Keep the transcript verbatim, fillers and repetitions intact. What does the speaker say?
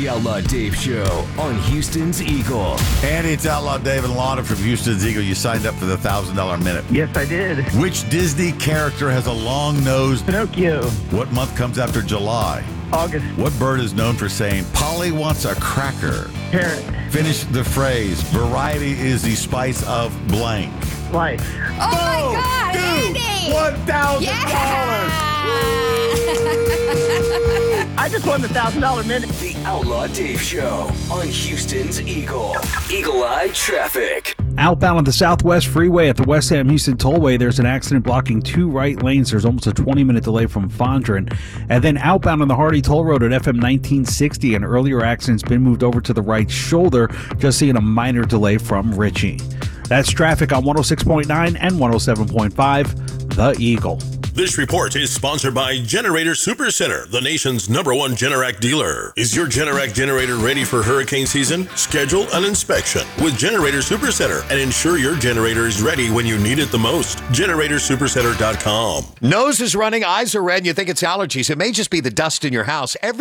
The Outlaw Dave Show on Houston's Eagle. And it's Outlaw Dave and Lana from Houston's Eagle. You signed up for the one thousand dollars minute. Yes, I did. Which Disney character has a long nose? Pinocchio. What month comes after July? August. What bird is known for saying, Polly wants a cracker? Parrot. Finish the phrase, variety is the spice of blank. Life. Oh, my God, Dude, Andy! one thousand dollars! I just won the one thousand dollars minute. The Outlaw Dave Show on Houston's Eagle. Eagle Eye Traffic. Outbound on the Southwest Freeway at the West Ham Houston Tollway, there's an accident blocking two right lanes. There's almost a twenty-minute delay from Fondren. And then outbound on the Hardy Toll Road at F M nineteen sixty, an earlier accident's been moved over to the right shoulder, just seeing a minor delay from Ritchie. That's traffic on one oh six point nine and one oh seven point five, The Eagle. This report is sponsored by Generator Supercenter, the nation's number one Generac dealer. Is your Generac generator ready for hurricane season? Schedule an inspection with Generator Supercenter and ensure your generator is ready when you need it the most. generator supercenter dot com. Nose is running, eyes are red, and you think it's allergies. It may just be the dust in your house. Every